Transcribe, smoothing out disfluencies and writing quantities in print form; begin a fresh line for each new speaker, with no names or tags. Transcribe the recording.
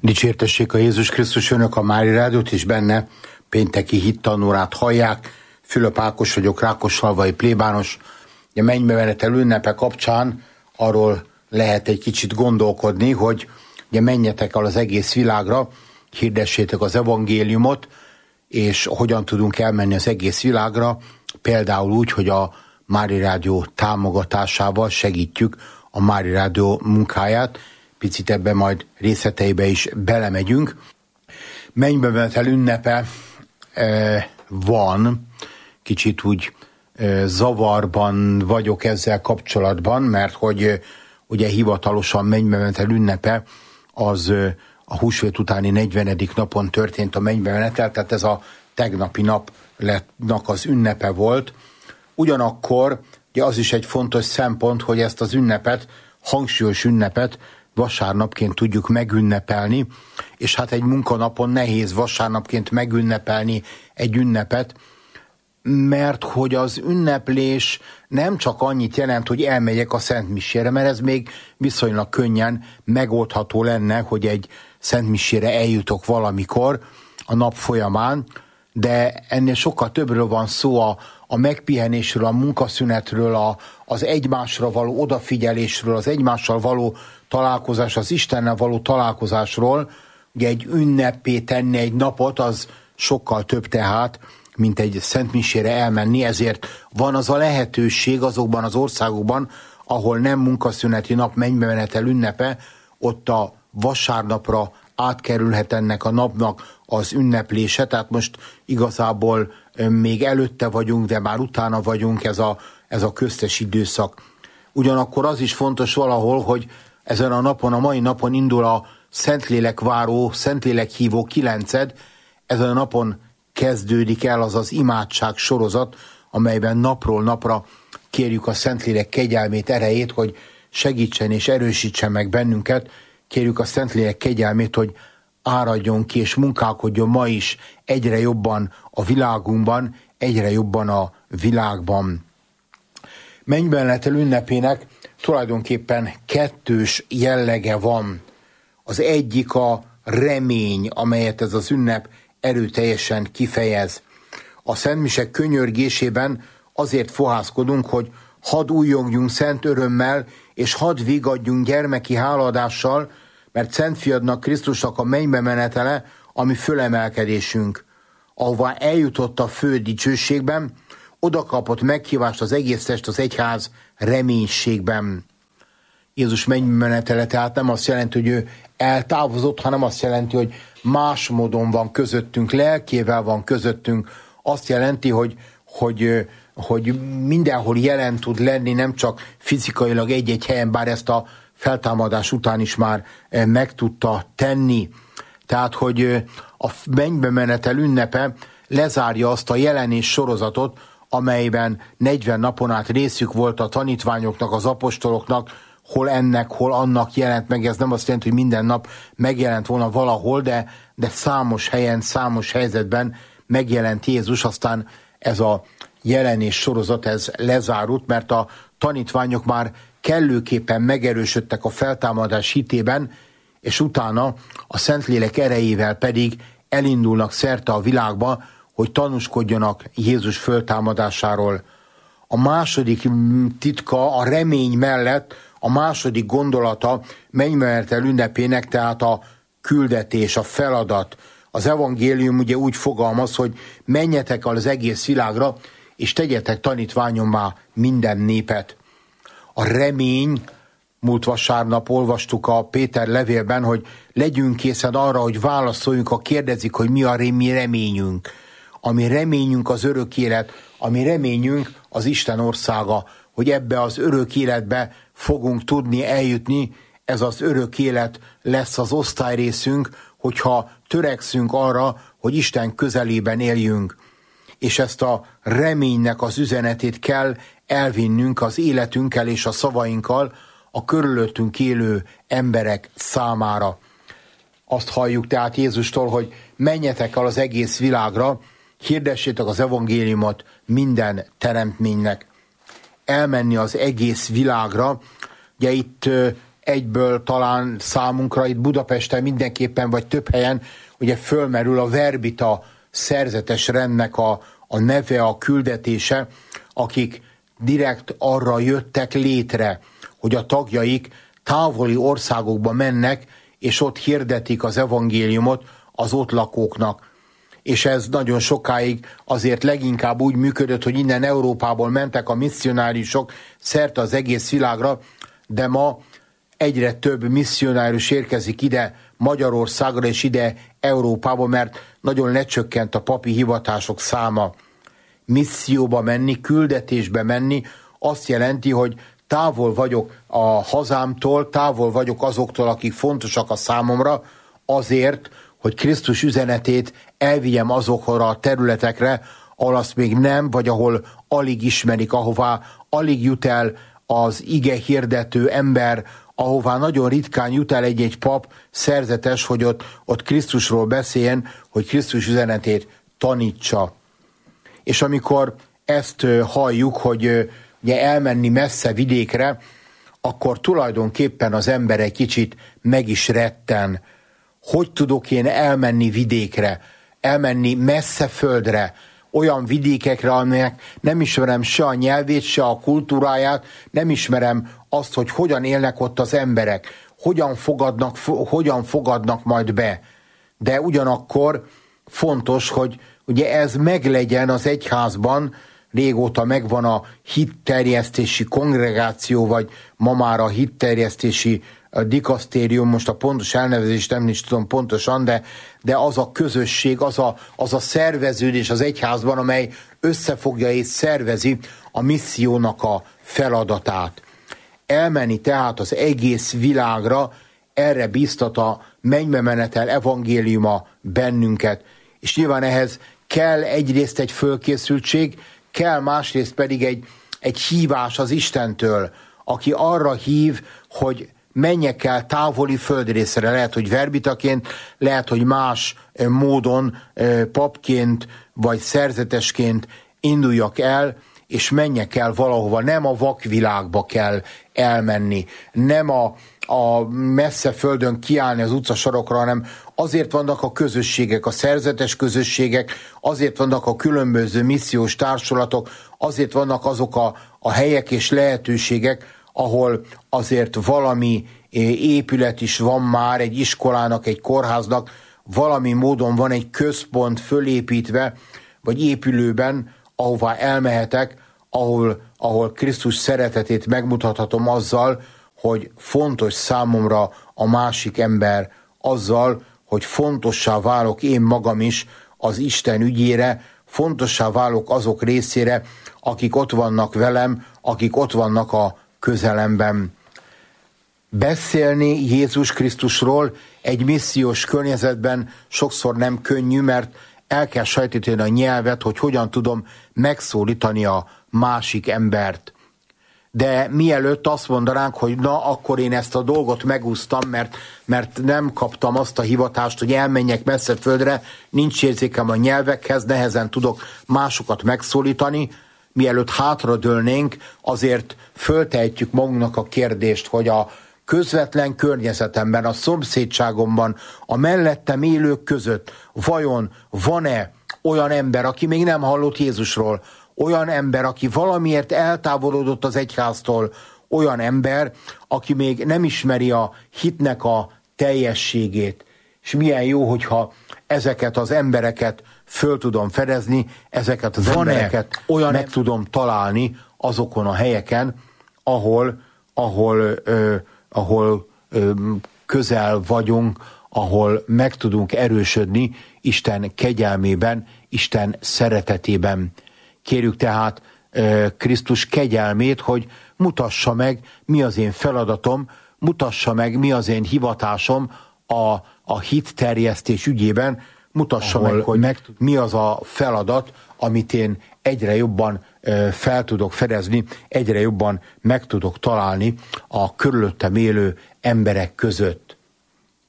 Dicsértessék a Jézus Krisztus, önök a Mária Rádiót, és benne pénteki hittanórát hallják. Fülöp Ákos vagyok, rákossalvai plébános. A mennybemenetel ünnepe kapcsán arról lehet egy kicsit gondolkodni, hogy ugye menjetek el az egész világra, hirdessétek az evangéliumot, és hogyan tudunk elmenni az egész világra, például úgy, hogy a Mária Rádió támogatásával segítjük a Mária Rádió munkáját. Picit ebben majd részleteibe is belemegyünk. Mennybemenetel ünnepe van, kicsit úgy zavarban vagyok ezzel kapcsolatban, mert hogy ugye hivatalosan mennybemenetel ünnepe az a húsvét utáni 40. napon történt a mennybemenetel, tehát ez a tegnapi napnak az ünnepe volt. Ugyanakkor ugye az is egy fontos szempont, hogy ezt az ünnepet, hangsúlyos ünnepet vasárnapként tudjuk megünnepelni, és hát egy munkanapon nehéz vasárnapként megünnepelni egy ünnepet, mert hogy az ünneplés nem csak annyit jelent, hogy elmegyek a szentmisére, mert ez még viszonylag könnyen megoldható lenne, hogy egy szentmisére eljutok valamikor a nap folyamán, de ennél sokkal többről van szó, a megpihenésről, a munkaszünetről, az egymásra való odafigyelésről, az egymással való találkozás, az Istennel való találkozásról. Ugye egy ünnepé tenni egy napot, az sokkal több tehát, mint egy szentmisére elmenni, ezért van az a lehetőség azokban az országokban, ahol nem munkaszüneti nap mennybemenetel ünnepe, ott a vasárnapra átkerülhet ennek a napnak az ünneplése, tehát most igazából még előtte vagyunk, de már utána vagyunk, ez a köztes időszak. Ugyanakkor az is fontos valahol, hogy ezen a napon, a mai napon indul a Szentlélek váró, Szentlélek hívó 9. Ezen a napon kezdődik el az imádság sorozat, amelyben napról napra kérjük a Szentlélek kegyelmét, erejét, hogy segítsen és erősítsen meg bennünket. Kérjük a Szentlélek kegyelmét, hogy áradjon ki és munkálkodjon ma is egyre jobban a világunkban, egyre jobban a világban. Mennybemenetel ünnepének tulajdonképpen kettős jellege van. Az egyik a remény, amelyet ez az ünnep erőteljesen kifejez. A szentmisek könyörgésében azért fohászkodunk, hogy hadd újjongjunk szent örömmel, és hadd vigadjunk gyermeki háladással, mert Szent Fiadnak, Krisztusnak a mennybemenetele, ami fölemelkedésünk. Ahová eljutott a fő dicsőségben, oda kapott meghívást az egész test, az egyház reménységben. Jézus mennybemenetele tehát nem azt jelenti, hogy ő eltávozott, hanem azt jelenti, hogy más módon van közöttünk, lelkével van közöttünk. Azt jelenti, hogy mindenhol jelen tud lenni, nem csak fizikailag egy-egy helyen, bár ezt a feltámadás után is már meg tudta tenni. Tehát, hogy a mennybemenetel ünnepe lezárja azt a jelenés sorozatot, amelyben 40 napon át részük volt a tanítványoknak, az apostoloknak, hol ennek, hol annak jelent meg. Ez nem azt jelenti, hogy minden nap megjelent volna valahol, de számos helyen, számos helyzetben megjelent Jézus, aztán ez a jelenés sorozat ez lezárult, mert a tanítványok már kellőképpen megerősödtek a feltámadás hitében, és utána a Szentlélek erejével pedig elindulnak szerte a világba, hogy tanúskodjanak Jézus föltámadásáról. A második titka, a remény mellett a második gondolata mennybemenetel ünnepének, tehát a küldetés, a feladat. Az evangélium ugye úgy fogalmaz, hogy menjetek el az egész világra, és tegyetek tanítványommá minden népet. A remény, múlt vasárnap olvastuk a Péter levélben, hogy legyünk készen arra, hogy válaszoljunk, ha kérdezik, hogy mi a mi reményünk. A mi reményünk az örök élet, a mi reményünk az Isten országa, hogy ebbe az örök életbe fogunk tudni eljutni, ez az örök élet lesz az osztályrészünk, hogyha törekszünk arra, hogy Isten közelében éljünk. És ezt a reménynek az üzenetét kell elvinnünk az életünkkel és a szavainkkal a körülöttünk élő emberek számára. Azt halljuk tehát Jézustól, hogy menjetek el az egész világra, hirdessétek az evangéliumot minden teremtménynek. Elmenni az egész világra, ugye itt egyből talán számunkra itt Budapesten mindenképpen, vagy több helyen, ugye fölmerül a Verbita szerzetes rendnek a neve, a küldetése, akik direkt arra jöttek létre, hogy a tagjaik távoli országokba mennek, és ott hirdetik az evangéliumot az ott lakóknak. És ez nagyon sokáig azért leginkább úgy működött, hogy innen Európából mentek a misszionáriusok szerte az egész világra, de ma egyre több misszionárius érkezik ide Magyarországra és ide Európába, mert nagyon lecsökkent a papi hivatások száma. Misszióba menni, küldetésbe menni azt jelenti, hogy távol vagyok a hazámtól, távol vagyok azoktól, akik fontosak a számomra, azért, hogy Krisztus üzenetét elvigyem azokra a területekre, ahol azt még nem, vagy ahol alig ismerik, ahová alig jut el az ige hirdető ember, ahová nagyon ritkán jut el egy-egy pap szerzetes, hogy ott Krisztusról beszéljen, hogy Krisztus üzenetét tanítsa. És amikor ezt halljuk, hogy ugye elmenni messze vidékre, akkor tulajdonképpen az ember egy kicsit meg is retten. Hogy tudok én elmenni vidékre, elmenni messze földre, olyan vidékekre, amelyek nem ismerem se a nyelvét, se a kultúráját, nem ismerem azt, hogy hogyan élnek ott az emberek, hogyan fogadnak majd be. De ugyanakkor fontos, hogy ugye ez meglegyen az egyházban, régóta megvan a hitterjesztési kongregáció, vagy ma már a hitterjesztési dikasztérium, most a pontos elnevezést nem is tudom pontosan, de az a közösség, az a szerveződés az egyházban, amely összefogja és szervezi a missziónak a feladatát. Elmenni tehát az egész világra, erre bíztat a mennybemenetel evangéliuma bennünket. És nyilván ehhez kell egyrészt egy fölkészültség, kell másrészt pedig egy hívás az Istentől, aki arra hív, hogy menjek el távoli földrészre, lehet, hogy verbitaként, lehet, hogy más módon papként vagy szerzetesként induljak el, és menjek el valahova. Nem a vakvilágba kell elmenni, nem a messze földön kiállni az utcasarokra, hanem azért vannak a közösségek, a szerzetes közösségek, azért vannak a különböző missziós társulatok, azért vannak azok a helyek és lehetőségek, ahol azért valami épület is van már, egy iskolának, egy kórháznak, valami módon van egy központ fölépítve, vagy épülőben, ahová elmehetek, ahol Krisztus szeretetét megmutathatom azzal, hogy fontos számomra a másik ember, azzal, hogy fontossá válok én magam is az Isten ügyére, fontossá válok azok részére, akik ott vannak velem, akik ott vannak a közelemben. Beszélni Jézus Krisztusról egy missziós környezetben sokszor nem könnyű, mert el kell sajtítani a nyelvet, hogy hogyan tudom megszólítani a másik embert. De mielőtt azt mondanánk, hogy na, akkor én ezt a dolgot megúsztam, mert nem kaptam azt a hivatást, hogy elmenjek messze földre, nincs érzékem a nyelvekhez, nehezen tudok másokat megszólítani, mielőtt hátradőlnénk, azért föltehetjük magunknak a kérdést, hogy a közvetlen környezetemben, a szomszédságomban, a mellettem élők között vajon van-e olyan ember, aki még nem hallott Jézusról, olyan ember, aki valamiért eltávolodott az egyháztól, olyan ember, aki még nem ismeri a hitnek a teljességét. És milyen jó, hogyha ezeket az embereket föl tudom fedezni, ezeket az embereket olyan meg tudom találni azokon a helyeken, ahol közel vagyunk, ahol meg tudunk erősödni Isten kegyelmében, Isten szeretetében. Kérjük tehát Krisztus kegyelmét, hogy mutassa meg, mi az én feladatom, mutassa meg, mi az én hivatásom a hitterjesztés ügyében, mutassa meg, hogy mi az a feladat, amit én egyre jobban fel tudok fedezni, egyre jobban meg tudok találni a körülöttem élő emberek között.